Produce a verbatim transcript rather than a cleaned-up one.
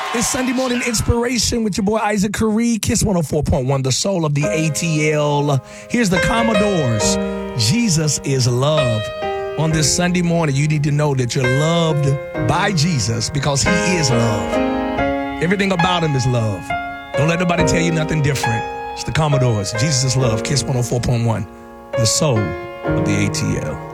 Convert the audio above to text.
It's Sunday Morning Inspiration with your boy Isaac Curry, Kiss one oh four point one, the soul of the A T L. Here's the Commodores. Jesus is love. On this Sunday morning, you need to know that you're loved by Jesus because he is love. Everything about him is love. Don't let nobody tell you nothing different. It's the Commodores. Jesus is love. Kiss one oh four point one, the soul of the A T L.